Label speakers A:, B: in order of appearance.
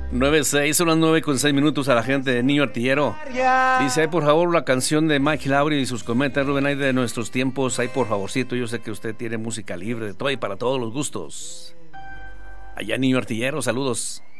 A: 9:06, son las 9:06 a la gente de Niño Artillero. Dice, ahí por favor la canción de Mike Lowry y sus cometas, Rubén, ahí de nuestros tiempos, ahí por favorcito, yo sé que usted tiene música libre de todo y para todos los gustos. Allá Niño Artillero, saludos.